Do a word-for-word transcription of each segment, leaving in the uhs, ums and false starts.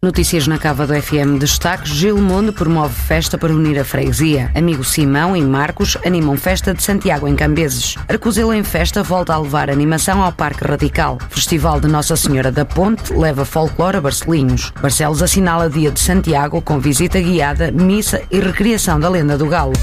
Notícias na Cava do F M. Destaques: Gilmondo promove festa para unir a freguesia. Amigo Simão e Marcos animam festa de Santiago em Cambeses. Arcozelo em festa volta a levar animação ao Parque Radical. Festival de Nossa Senhora da Ponte leva folclore a Barcelinhos. Barcelos assinala Dia de Santiago com visita guiada, missa e recriação da lenda do Galo.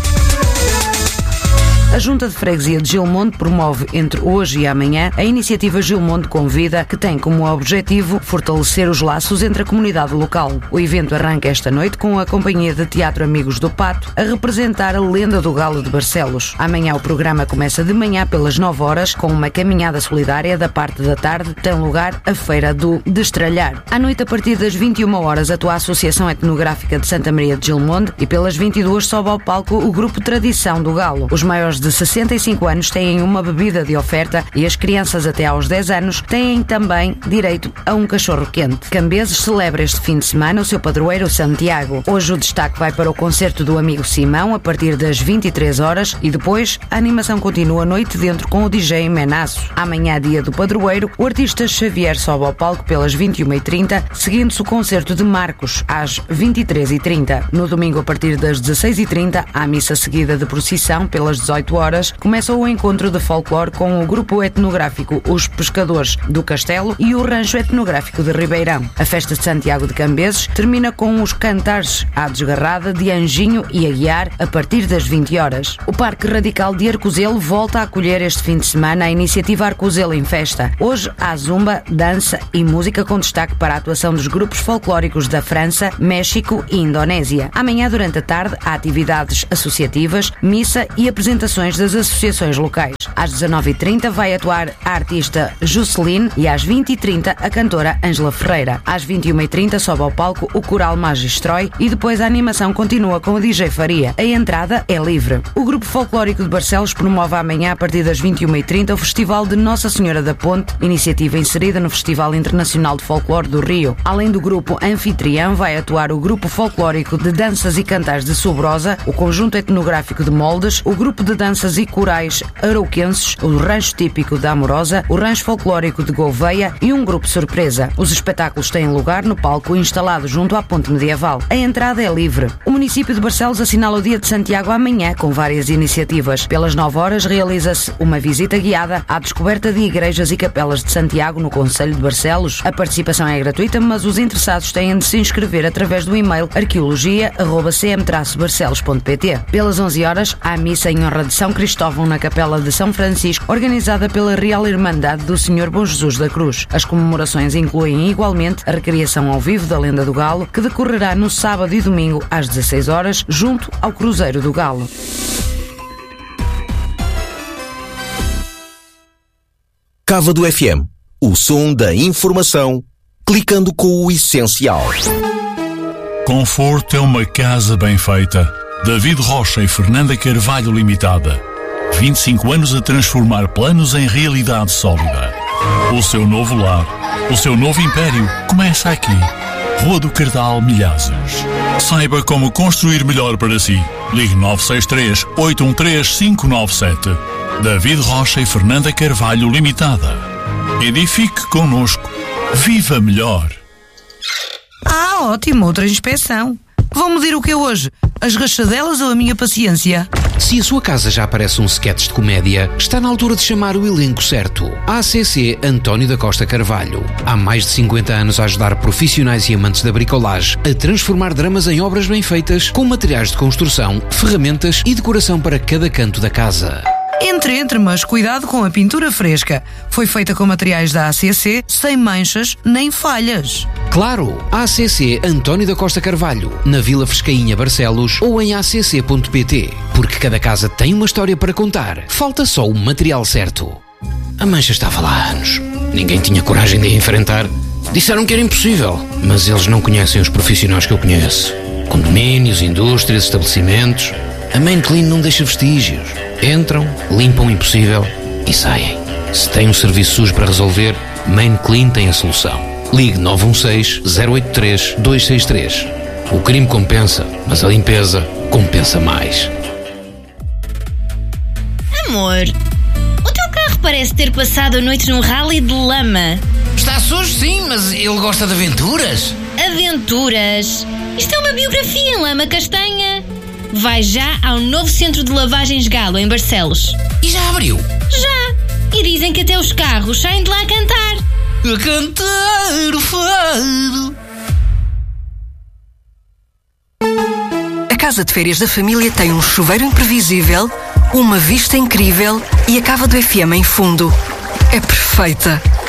A Junta de Freguesia de Gilmondo promove entre hoje e amanhã a iniciativa Gilmondo Convida, que tem como objetivo fortalecer os laços entre a comunidade local. O evento arranca esta noite com a Companhia de Teatro Amigos do Pato a representar a lenda do Galo de Barcelos. Amanhã o programa começa de manhã pelas nove horas com uma caminhada solidária. Da parte da tarde tem lugar a Feira do Destralhar. À noite, a partir das vinte e uma horas, atua a Associação Etnográfica de Santa Maria de Gilmondo e pelas vinte e duas sobe ao palco o Grupo Tradição do Galo. Os maiores de sessenta e cinco anos têm uma bebida de oferta e as crianças até aos dez anos têm também direito a um cachorro quente. Cambeses celebra este fim de semana o seu padroeiro Santiago. Hoje o destaque vai para o concerto do Amigo Simão a partir das vinte e três horas e depois a animação continua noite dentro com o D J Menaço. Amanhã, dia do padroeiro, o artista Xavier sobe ao palco pelas vinte e uma e trinta, seguindo-se o concerto de Marcos às vinte e três e trinta. No domingo, a partir das dezasseis e trinta, há missa seguida de procissão pelas dezoito horas, começa o encontro de folclore com o grupo etnográfico Os Pescadores do Castelo e o Rancho Etnográfico de Ribeirão. A festa de Santiago de Cambeses termina com os cantares à desgarrada de Anjinho e Aguiar a partir das vinte horas. O Parque Radical de Arcozelo volta a acolher este fim de semana a iniciativa Arcozelo em Festa. Hoje há zumba, dança e música com destaque para a atuação dos grupos folclóricos da França, México e Indonésia. Amanhã, durante a tarde, há atividades associativas, missa e apresentações das associações locais. Às dezanove e trinta vai atuar a artista Jusceline e às vinte e trinta a cantora Ângela Ferreira. Às vinte e uma e trinta sobe ao palco o coral Magistroi e depois a animação continua com o D J Faria. A entrada é livre. O Grupo Folclórico de Barcelos promove amanhã, a partir das vinte e uma e trinta, o Festival de Nossa Senhora da Ponte, iniciativa inserida no Festival Internacional de Folclore do Rio. Além do grupo anfitrião, vai atuar o Grupo Folclórico de Danças e Cantares de Sobrosa, o Conjunto Etnográfico de Moldes, o Grupo de Danças e Corais Arauquenses, o Rancho Típico da Amorosa, o Rancho Folclórico de Gouveia e um grupo surpresa. Os espetáculos têm lugar no palco instalado junto à Ponte Medieval. A entrada é livre. O município de Barcelos assinala o Dia de Santiago amanhã com várias iniciativas. Pelas nove horas realiza-se uma visita guiada à descoberta de igrejas e capelas de Santiago no Concelho de Barcelos. A participação é gratuita, mas os interessados têm de se inscrever através do e-mail arqueologia arroba c m traço barcelos ponto p t. Pelas onze horas há missa em honra de São Cristóvão na Capela de São Francisco, organizada pela Real Irmandade do Senhor Bom Jesus da Cruz. As comemorações incluem igualmente a recriação ao vivo da Lenda do Galo, que decorrerá no sábado e domingo às dezasseis horas, junto ao Cruzeiro do Galo. Cava do F M, o som da informação, clicando com o essencial. Conforto é uma casa bem feita. David Rocha e Fernanda Carvalho Limitada. vinte e cinco anos a transformar planos em realidade sólida. O seu novo lar, o seu novo império começa aqui. Rua do Cardal, Milhazes. Saiba como construir melhor para si. Ligue nove seis três, oito um três, cinco nove sete. David Rocha e Fernanda Carvalho Limitada. Edifique connosco. Viva melhor. Ah, ótimo, outra inspeção. Vão medir o que hoje? As rachadelas ou a minha paciência? Se a sua casa já parece um sketch de comédia, está na altura de chamar o elenco certo. A C C António da Costa Carvalho. Há mais de cinquenta anos a ajudar profissionais e amantes da bricolagem a transformar dramas em obras bem feitas, com materiais de construção, ferramentas e decoração para cada canto da casa. Entre, entre, mas cuidado com a pintura fresca. Foi feita com materiais da A C C, sem manchas nem falhas. Claro, A C C António da Costa Carvalho, na Vila Frescainha, Barcelos, ou em a c c ponto p t. Porque cada casa tem uma história para contar. Falta só o material certo. A mancha estava lá há anos. Ninguém tinha coragem de a enfrentar. Disseram que era impossível, mas eles não conhecem os profissionais que eu conheço. Condomínios, indústrias, estabelecimentos. A Main Clean não deixa vestígios. Entram, limpam o impossível e saem. Se tem um serviço sujo para resolver, Main Clean tem a solução. Ligue nove um seis, zero oito três, dois seis três. O crime compensa, mas a limpeza compensa mais. Amor, o teu carro parece ter passado a noite num rally de lama. Está sujo, sim, mas ele gosta de aventuras. aventuras. Isto é uma biografia em lama castanha. Vai já ao novo centro de lavagens Galo, em Barcelos. E já abriu? Já! E dizem que até os carros saem de lá a cantar. A cantar o fado. A casa de férias da família tem um chuveiro imprevisível, uma vista incrível e a cava do F M em fundo. É perfeita.